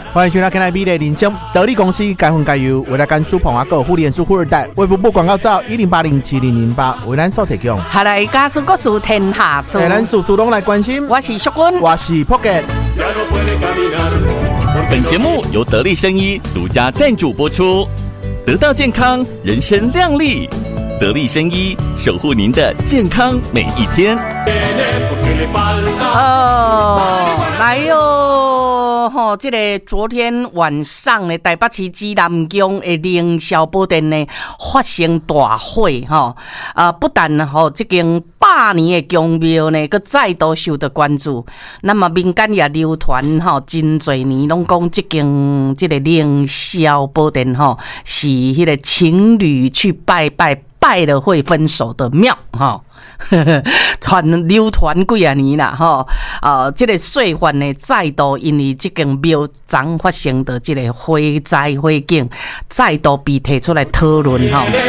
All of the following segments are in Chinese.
欢迎收听今天美丽人生得力公司该分该有为了甘肃澎华购互联书富二代为服务广告照10807008为咱所提供。 下来家事国事天下事， 咱事事拢来关心。 我是淑君， 我是 Pocket。 本节目由得力生医独家赞助播出，得到健康，人生亮丽。得力生医守护您的健康每一天。 来哟！这个昨天晚上呢，台北市指南宫的凌霄宝殿呢发生大火不但这间100年的宫庙呢，佮再度受到关注。那么民间也流传真多年，拢讲这间这个凌霄宝殿是迄个情侣去拜了会分手的庙流传几啊年啦这个岁犯呢再度因为这间庙昨发生的这个火灾火警再度被提出来讨论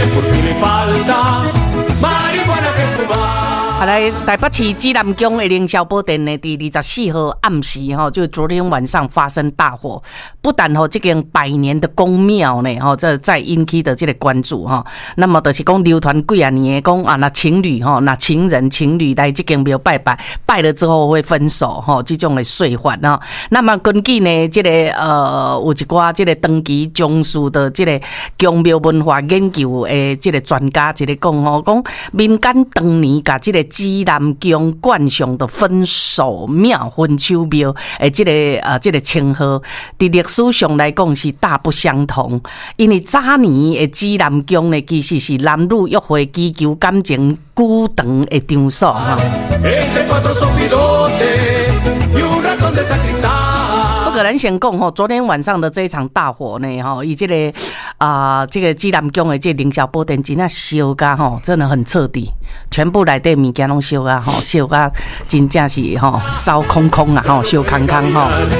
来台北市指南宫的凌霄宝殿呢，在24号暗时就昨天晚上发生大火，不但这间100年的宫庙呢这在引起的这个关注那么就是讲流传几啊年讲那情侣那情侣来这间庙拜了之后会分手这种的说法那么根据呢这个有一寡这个长期从事的这个宫庙文化研究的这个专家一个讲民间当年把这个指南宫冠上的分手庙、分手庙这个称号，在历史上来讲是大不相同。因为早年的指南宫呢，其实是男女约会祈求感情久长的场所不可能先讲昨天晚上的这一场大火呢以这个指南宫的这凌霄宝殿真的烧到真的很彻底，全部内底物件拢烧到烧到真正是烧空空啊烧空空